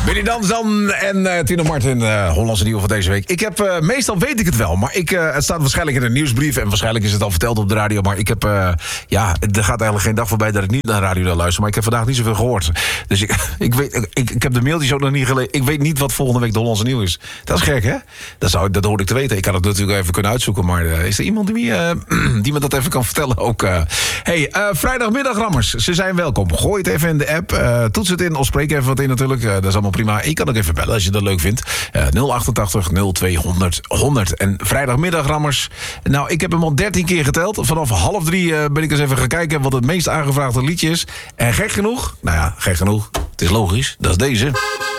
Willy Danzan en Tino Martin, Hollandse nieuwe van deze week. Ik heb, meestal weet ik het wel, maar het staat waarschijnlijk in een nieuwsbrief... en waarschijnlijk is het al verteld op de radio... maar ik heb, er gaat eigenlijk geen dag voorbij dat ik niet naar de radio luister... maar ik heb vandaag niet zoveel gehoord. Dus ik heb de mailtjes ook nog niet gelezen. Ik weet niet wat volgende week de Hollandse nieuw is. Dat is gek, hè? Dat hoorde ik te weten. Ik had het natuurlijk even kunnen uitzoeken... maar is er iemand die me dat even kan vertellen ook? Vrijdagmiddag, rammers. Ze zijn welkom. Gooi het even in de app. Toets het in of spreek even wat in natuurlijk. Dat is allemaal prima. Je kan ook even bellen als je dat leuk vindt. 088 0200 100. En vrijdagmiddag, rammers. Nou, ik heb hem al 13 keer geteld. Vanaf 2:30 ben ik eens even gaan kijken... wat het meest aangevraagde liedje is. En gek genoeg... het is logisch. Dat is deze.